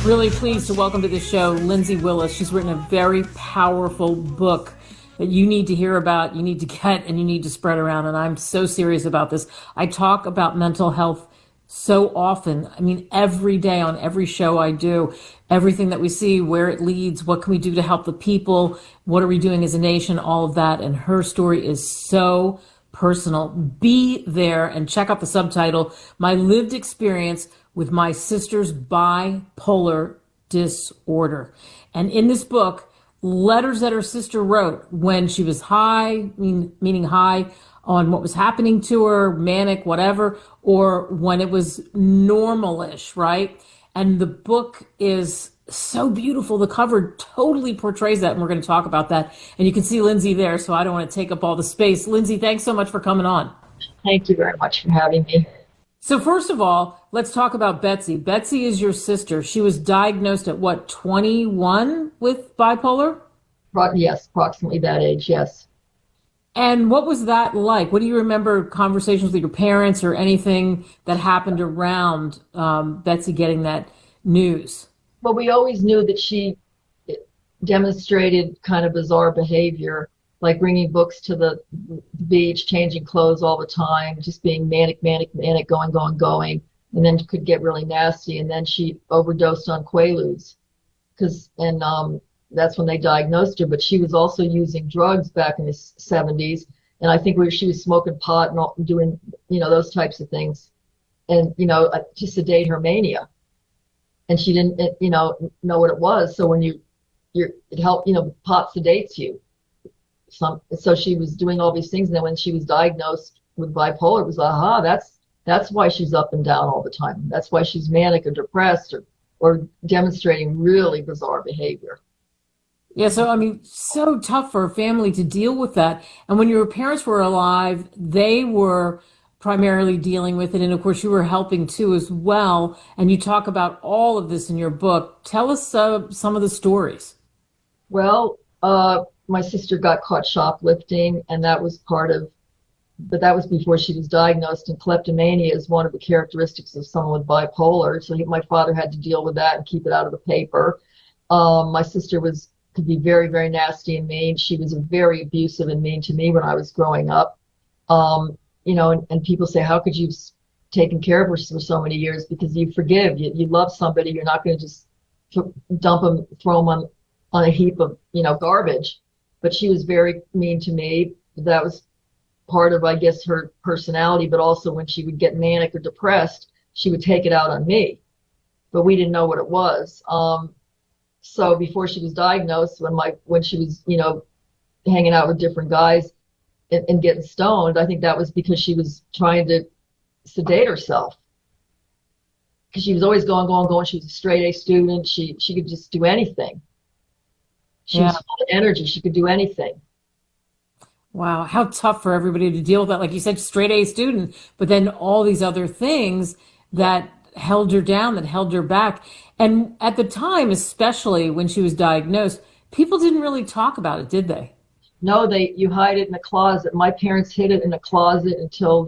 Really pleased to welcome to the show Lindsay Willis. She's written a very powerful book that you need to hear about, you need to get, and you need to spread around. And I'm so serious about this. I talk about mental health so often. I mean, every day on every show I do, everything that we see, where it leads, what can we do to help the people, what are we doing as a nation, all of that. And her story is so personal. Be there and check out the subtitle, My Lived Experience with My Sister's Bipolar Disorder. And in this book, letters that her sister wrote when she was high, meaning high on what was happening to her, manic, whatever, or when it was normalish, right? And the book is so beautiful. The cover totally portrays that, and we're going to talk about that. And you can see Lindsay there, so I don't want to take up all the space. Lindsay, thanks so much for coming on. Thank you very much for having me. So first of all, let's talk about Betsy. Betsy is your sister. She was diagnosed at what, 21 with bipolar? Yes, approximately that age, yes. And what was that like? What do you remember, conversations with your parents or anything that happened around Betsy getting that news? Well, we always knew that she demonstrated kind of bizarre behavior, like bringing books to the beach, changing clothes all the time, just being manic, going, and then could get really nasty. And then she overdosed on Quaaludes, that's when they diagnosed her. But she was also using drugs back in the 70s, and I think she was smoking pot and doing, those types of things, and to sedate her mania. And she didn't, know what it was. So when it helped, pot sedates you. So she was doing all these things, and then when she was diagnosed with bipolar, it was that's why she's up and down all the time. That's why she's manic or depressed or demonstrating really bizarre behavior. Yeah, so so tough for a family to deal with that. And when your parents were alive, they were primarily dealing with it, and of course you were helping too as well. And you talk about all of this in your book. Tell us some of the stories. Well, my sister got caught shoplifting, and that was but that was before she was diagnosed. And kleptomania is one of the characteristics of someone with bipolar. So my father had to deal with that and keep it out of the paper. My sister could be very, very nasty and mean. She was very abusive and mean to me when I was growing up. And people say, how could you have taken care of her for so many years? Because you forgive. You love somebody. You're not going to just dump them, throw them on a heap of, garbage. But she was very mean to me. That was part of, I guess, her personality. But also when she would get manic or depressed, she would take it out on me. But we didn't know what it was. So before she was diagnosed, when she was, hanging out with different guys and getting stoned, I think that was because she was trying to sedate herself. Because she was always going. She was a straight A student. She could just do anything. She was full of energy. She could do anything. Wow, how tough for everybody to deal with that. Like you said, straight A student, but then all these other things that held her down, that held her back. And at the time, especially when she was diagnosed, people didn't really talk about it, did they? No, you hide it in a closet. My parents hid it in a closet until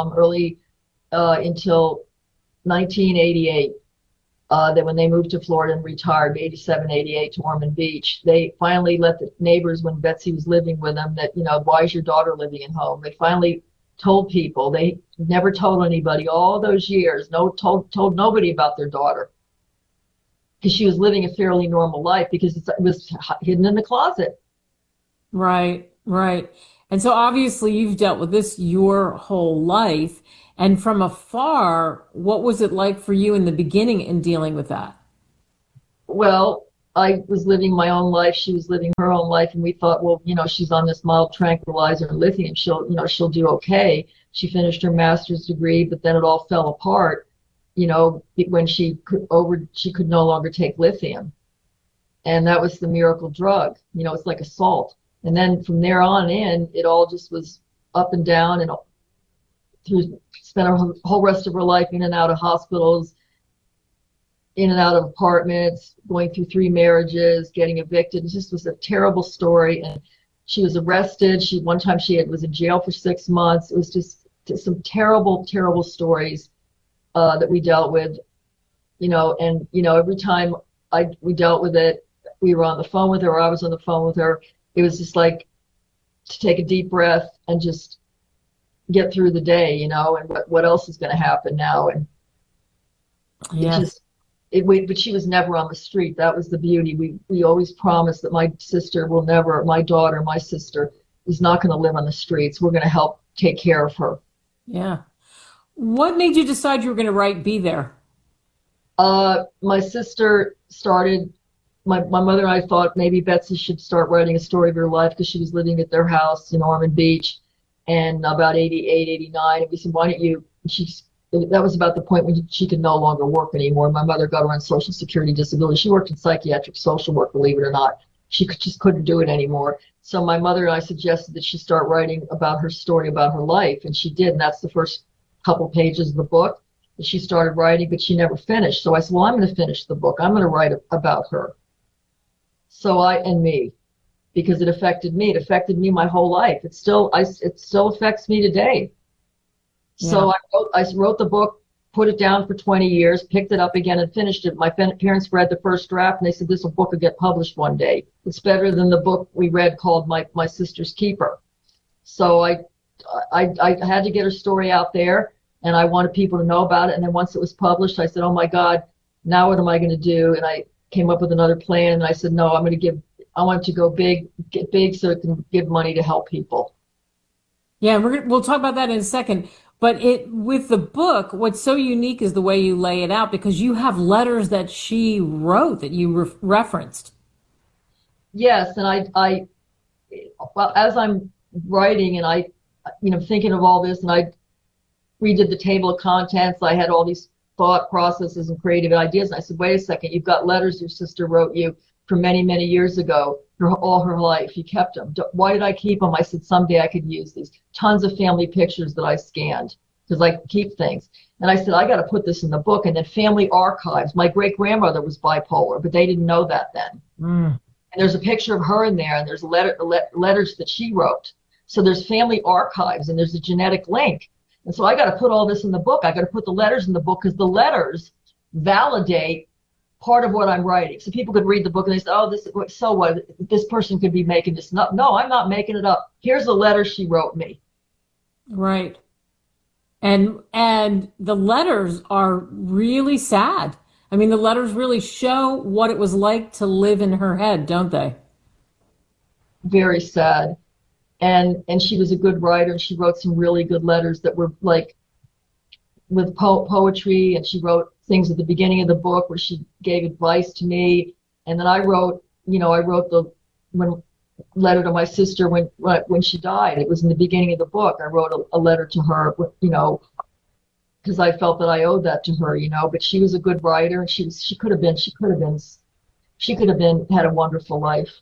until 1988. That when they moved to Florida and retired, 87, 88 to Ormond Beach, they finally let the neighbors, when Betsy was living with them, that, why is your daughter living at home? They finally told people. They never told anybody all those years. Told nobody about their daughter, because she was living a fairly normal life, because it was hidden in the closet. Right. And so obviously you've dealt with this your whole life. And from afar, what was it like for you in the beginning in dealing with that? Well, I was living my own life. She was living her own life. And we thought, well, she's on this mild tranquilizer and lithium. She'll do okay. She finished her master's degree, but then it all fell apart, when she could no longer take lithium. And that was the miracle drug. It's like a salt. And then from there on in, it all just was up and down, and spent her whole rest of her life in and out of hospitals, in and out of apartments, going through 3 marriages, getting evicted. It just was a terrible story. And she was arrested. One time was in jail for 6 months. It was just some terrible, terrible stories that we dealt with. And every time we dealt with it, we were on the phone with her, or I was on the phone with her. It was just like to take a deep breath and just get through the day, and what else is going to happen now? And Yes. but she was never on the street. That was the beauty. We always promised that my sister will never, my daughter, my sister is not going to live on the streets. We're going to help take care of her. Yeah. What made you decide you were going to write Be There? My sister started, my mother and I thought maybe Betsy should start writing a story of her life because she was living at their house in Ormond Beach and about 88, 89. And we said, why don't you, that was about the point when she could no longer work anymore. My mother got her on Social Security disability. She worked in psychiatric social work, believe it or not. Just couldn't do it anymore. So my mother and I suggested that she start writing about her story, about her life, and she did. And that's the first couple pages of the book that she started writing, but she never finished. So I said, well, I'm going to finish the book. I'm going to write about her. Because it affected me. It affected me my whole life. It still affects me today. Yeah. So I wrote the book, put it down for 20 years, picked it up again and finished it. My parents read the first draft and they said, this book will get published one day. It's better than the book we read called My Sister's Keeper. So I had to get her story out there and I wanted people to know about it. And then once it was published, I said, oh my God, now what am I going to do? And I came up with another plan and I said, no, I want to go big, get big so it can give money to help people. Yeah, we'll talk about that in a second. But with the book, what's so unique is the way you lay it out because you have letters that she wrote that you referenced. Yes, and well, as I'm writing and I, thinking of all this, and I redid the table of contents, I had all these thought processes and creative ideas, and I said, wait a second, you've got letters your sister wrote you from many, many years ago, all her life. You kept them. Why did I keep them? I said, someday I could use these. Tons of family pictures that I scanned because I keep things. And I said, I got to put this in the book. And then family archives. My great-grandmother was bipolar, but they didn't know that then. And there's a picture of her in there, and there's letters that she wrote. So there's family archives, and there's a genetic link. And so I got to put all this in the book. I got to put the letters in the book because the letters validate part of what I'm writing. So people could read the book and they say, oh, so what? This person could be making this up. No, I'm not making it up. Here's a letter she wrote me. Right. And the letters are really sad. I mean, the letters really show what it was like to live in her head, don't they? Very sad. And she was a good writer. She wrote some really good letters that were like with poetry, and she wrote things at the beginning of the book where she gave advice to me. And then I wrote the letter to my sister when she died. It was in the beginning of the book. I wrote a letter to her, because I felt that I owed that to her, but she was a good writer and she could have had a wonderful life.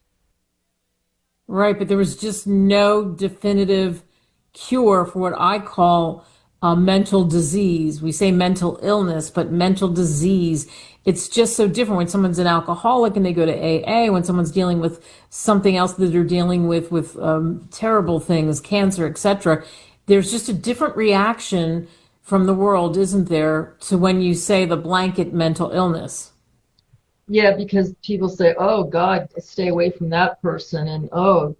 Right. But there was just no definitive cure for what I call mental disease. We say mental illness, but mental disease, it's just so different when someone's an alcoholic and they go to AA, when someone's dealing with something else that they're dealing with terrible things, cancer, etc. There's just a different reaction from the world, isn't there, to when you say the blanket mental illness? Yeah, because people say, oh, God, stay away from that person. And,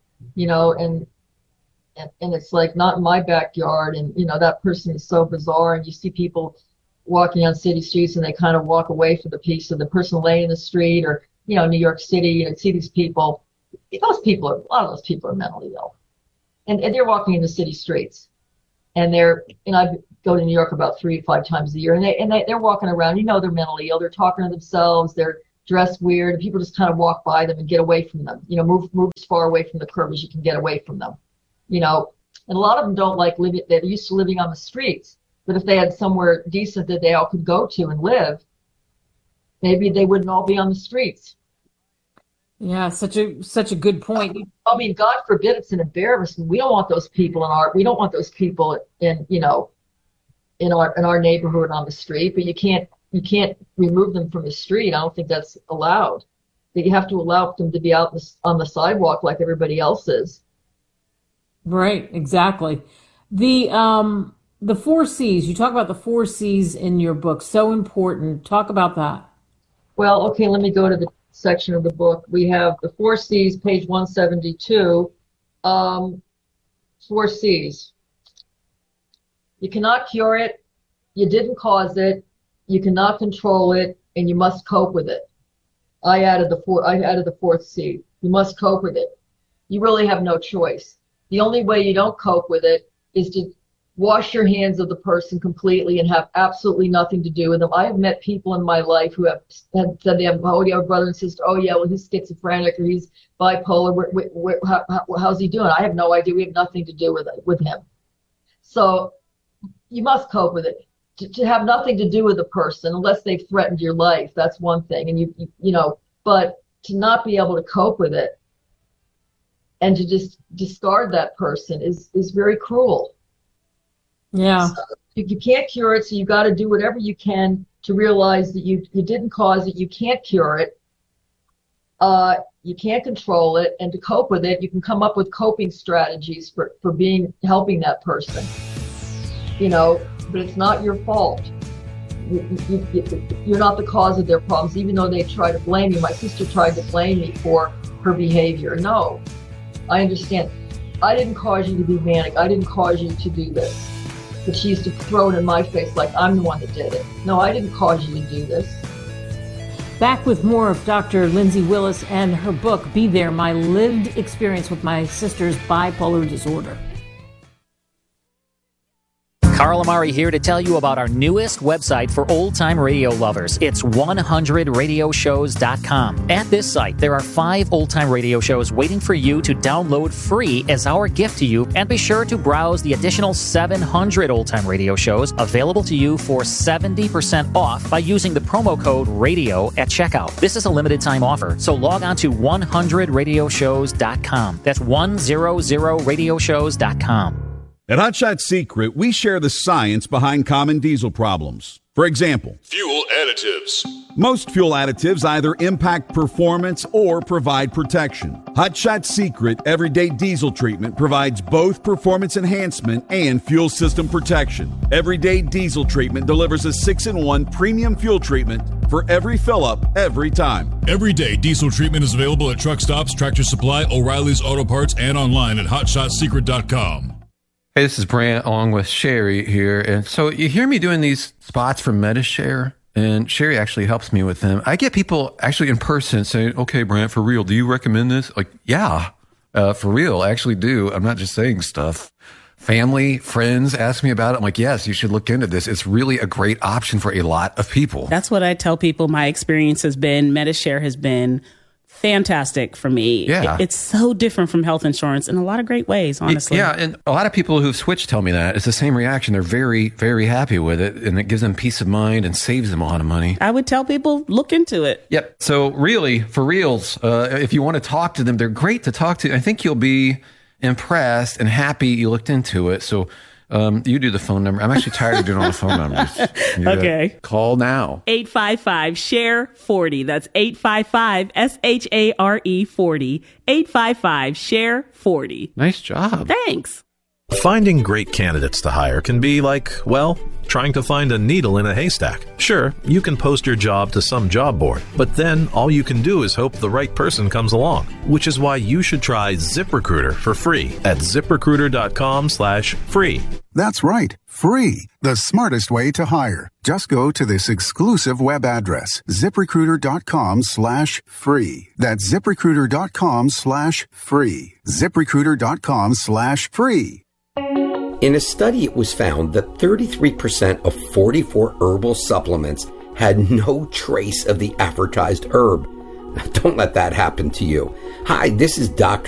and it's like not in my backyard, and that person is so bizarre, and you see people walking on city streets and they kind of walk away for the peace of the person laying in the street, or New York City, and see these people. A lot of those people are mentally ill, and they're walking in the city streets, and I go to New York about 3 to 5 times a year, and they're walking around, they're mentally ill, they're talking to themselves, they're dressed weird, and people just kind of walk by them and get away from them, move as far away from the curb as you can get away from them. And a lot of them don't like living, they're used to living on the streets. But if they had somewhere decent that they all could go to and live, maybe they wouldn't all be on the streets. Yeah, such a good point. I mean, God forbid it's an embarrassment. We don't want those people in our neighborhood on the street, but you can't remove them from the street. I don't think that's allowed. That you have to allow them to be out on the sidewalk like everybody else is. Right, exactly. The the 4 C's, you talk about the 4 C's in your book, so important. Talk about that. Well, okay, let me go to the section of the book. We have the 4 C's, page 172. 4 C's. You cannot cure it, you didn't cause it, you cannot control it, and you must cope with it. I added the 4th C. You must cope with it. You really have no choice. The only way you don't cope with it is to wash your hands of the person completely and have absolutely nothing to do with them. I have met people in my life who have said they have, oh, you have a brother and sister, oh yeah, well, he's schizophrenic or he's bipolar, how's he doing? I have no idea. We have nothing to do with him. So you must cope with it. To have nothing to do with a person unless they've threatened your life, that's one thing. And you know, but to not be able to cope with it and to just discard that person is very cruel. Yeah. So you can't cure it, so you got to do whatever you can to realize that you didn't cause it, you can't cure it, you can't control it, and to cope with it, you can come up with coping strategies for helping that person. You know, but it's not your fault. You're not the cause of their problems, even though they try to blame you. My sister tried to blame me for her behavior. No, I understand. I didn't cause you to be manic. I didn't cause you to do this. But she used to throw it in my face like I'm the one that did it. No, I didn't cause you to do this. Back with more of Dr. Lindsay Willis and her book, Be There, My Lived Experience with My Sister's Bipolar Disorder. Carl Amari here to tell you about our newest website for old-time radio lovers. It's 100radioshows.com. At this site, there are 5 old-time radio shows waiting for you to download free as our gift to you, and be sure to browse the additional 700 old-time radio shows available to you for 70% off by using the promo code RADIO at checkout. This is a limited-time offer, so log on to 100radioshows.com. That's 100radioshows.com. At Hot Shot Secret, we share the science behind common diesel problems. For example, fuel additives. Most fuel additives either impact performance or provide protection. Hot Shot Secret Everyday Diesel Treatment provides both performance enhancement and fuel system protection. Everyday Diesel Treatment delivers a 6-in-1 premium fuel treatment for every fill-up, every time. Everyday Diesel Treatment is available at truck stops, Tractor Supply, O'Reilly's Auto Parts, and online at HotShotSecret.com. Hey, this is Brant along with Sherry here. And so you hear me doing these spots for Medi-Share, and Sherry actually helps me with them. I get people actually in person saying, okay, Brant, for real, do you recommend this? Like, yeah, for real, I actually do. I'm not just saying stuff. Family, friends ask me about it. I'm like, yes, you should look into this. It's really a great option for a lot of people. That's what I tell people. My experience has been, Medi-Share has been fantastic for me. Yeah. It's so different from health insurance in a lot of great ways, honestly. Yeah, and a lot of people who've switched tell me that. It's the same reaction. They're very, very happy with it, and it gives them peace of mind and saves them a lot of money. I would tell people, look into it. Yep. So really, for reals, if you want to talk to them, they're great to talk to. I think you'll be impressed and happy you looked into it. So you do the phone number. I'm actually tired of doing all the phone numbers. Okay. Call now. 855-SHARE-40. That's 855-SHARE 40. 855-SHARE-40. Nice job. Thanks. Finding great candidates to hire can be like, well, trying to find a needle in a haystack. Sure, you can post your job to some job board, but then all you can do is hope the right person comes along, which is why you should try ZipRecruiter for free at ZipRecruiter.com/free. That's right, free. The smartest way to hire. Just go to this exclusive web address, ZipRecruiter.com/free. That's ZipRecruiter.com/free. ZipRecruiter.com/free. In a study, it was found that 33% of 44 herbal supplements had no trace of the advertised herb. Don't let that happen to you. Hi, this is Dr.